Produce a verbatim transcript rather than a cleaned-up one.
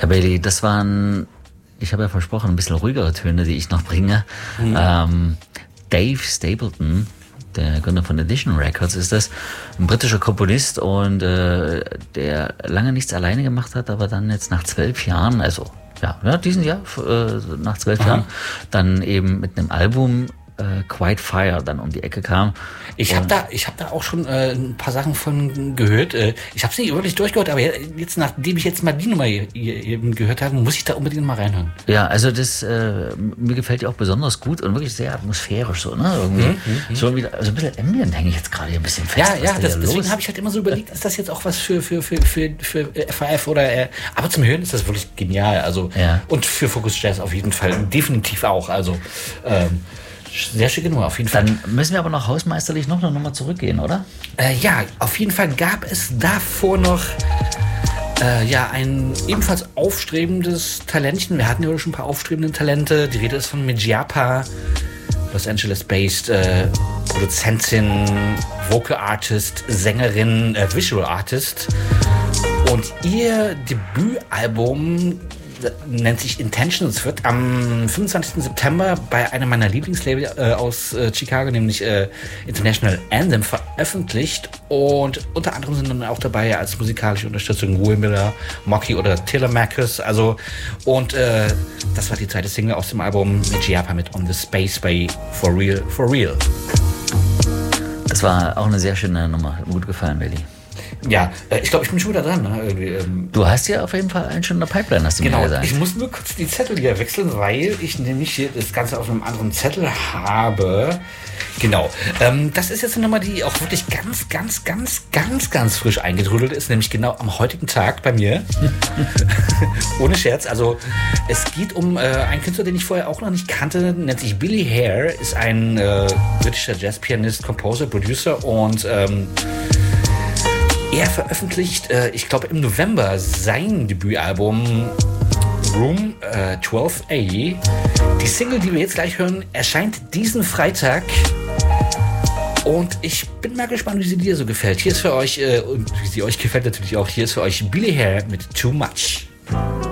Ja, Bailey, das waren, ich habe ja versprochen, ein bisschen ruhigere Töne, die ich noch bringe. Mhm. Ähm, Dave Stapleton, der Gründer von Edition Records, ist das, ein britischer Komponist und äh, der lange nichts alleine gemacht hat, aber dann jetzt nach zwölf Jahren, also ja, ja diesen Jahr, äh, nach zwölf Aha. Jahren, dann eben mit einem Album äh, Quiet Fire dann um die Ecke kam. Ich habe da, ich habe da auch schon äh, ein paar Sachen von gehört. Äh, ich habe es nicht wirklich durchgehört, aber jetzt, nachdem ich jetzt mal die Nummer hier, hier eben gehört habe, muss ich da unbedingt mal reinhören. Ja, also das, äh, mir gefällt die auch besonders gut und wirklich sehr atmosphärisch so, ne? Irgendwie mhm, so wieder, also ein bisschen Ambient hänge ich jetzt gerade hier ein bisschen fest. Ja, ja, das, deswegen habe ich halt immer so überlegt, ist das jetzt auch was für für für für, für F A F oder? Äh, aber zum Hören ist das wirklich genial. Also ja. Und für Focus Jazz auf jeden Fall definitiv auch. Also ähm, sehr schicke Nummer, auf jeden Fall. Dann müssen wir aber noch hausmeisterlich noch eine Nummer zurückgehen, oder? Äh, ja, auf jeden Fall gab es davor noch äh, ja, ein ebenfalls aufstrebendes Talentchen. Wir hatten ja schon ein paar aufstrebende Talente. Die Rede ist von Mijiapa, Los Angeles-based äh, Produzentin, Vocal Artist, Sängerin, äh, Visual Artist. Und ihr Debütalbum nennt sich Intentions, wird am fünfundzwanzigsten September bei einem meiner Lieblingslabel äh, aus äh, Chicago, nämlich äh, International Anthem, veröffentlicht. Und unter anderem sind dann auch dabei als musikalische Unterstützung Will Miller, Mocky oder Telemachus. Also, und äh, das war die zweite Single aus dem Album mit Giappa mit On the Space bei For Real, For Real. Das war auch eine sehr schöne Nummer. Hat mir gut gefallen, Willi. Ja, äh, ich glaube, ich bin schon wieder dran. Ne? Irgendwie, ähm du hast ja auf jeden Fall einen schon in der Pipeline, hast du genau, mir gesagt. Ich muss nur kurz die Zettel hier wechseln, weil ich nämlich hier das Ganze auf einem anderen Zettel habe. Genau. Ähm, das ist jetzt eine Nummer, die auch wirklich ganz, ganz, ganz, ganz, ganz frisch eingetrudelt ist, nämlich genau am heutigen Tag bei mir. Ohne Scherz. Also es geht um äh, einen Künstler, den ich vorher auch noch nicht kannte, nennt sich Billy Hare, ist ein äh, britischer Jazzpianist, Composer, Producer und ähm, er veröffentlicht, äh, ich glaube im November, sein Debütalbum Room äh, zwölf A. Die Single, die wir jetzt gleich hören, erscheint diesen Freitag. Und ich bin mal gespannt, wie sie dir so gefällt. Hier ist für euch, äh, und wie sie euch gefällt natürlich auch, hier ist für euch Billy Hare mit Too Much.